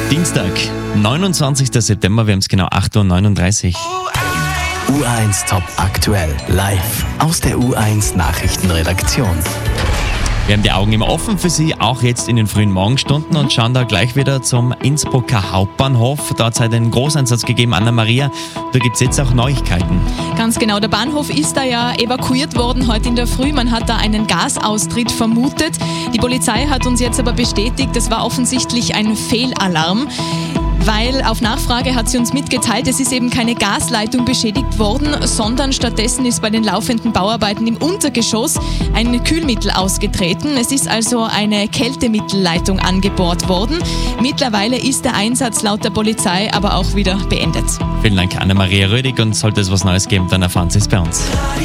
Dienstag, 29. September, wir haben es genau 8.39 Uhr. U1 Top aktuell, live aus der U1 Nachrichtenredaktion. Wir haben die Augen immer offen für Sie, auch jetzt in den frühen Morgenstunden und schauen da gleich wieder zum Innsbrucker Hauptbahnhof. Dort hat es einen Großeinsatz gegeben, Anna-Maria. Da gibt es jetzt auch Neuigkeiten. Ganz genau, der Bahnhof ist da ja evakuiert worden heute in der Früh. Man hat da einen Gasaustritt vermutet. Die Polizei hat uns jetzt aber bestätigt, das war offensichtlich ein Fehlalarm. Weil auf Nachfrage hat sie uns mitgeteilt, es ist eben keine Gasleitung beschädigt worden, sondern stattdessen ist bei den laufenden Bauarbeiten im Untergeschoss ein Kühlmittel ausgetreten. Es ist also eine Kältemittelleitung angebohrt worden. Mittlerweile ist der Einsatz laut der Polizei aber auch wieder beendet. Vielen Dank, Anna-Maria Rödig. Und sollte es was Neues geben, dann erfahren Sie es bei uns.